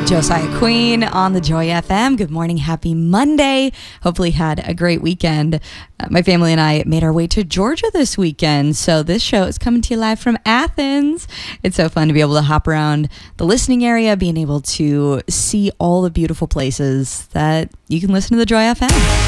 Josiah Queen on the Joy FM. Good morning. Happy Monday. Hopefully had a great weekend. My family and I made our way to Georgia this weekend. So this show is coming to you live from Athens. It's so fun to be able to hop around the listening area, being able to see all the beautiful places that you can listen to the Joy FM.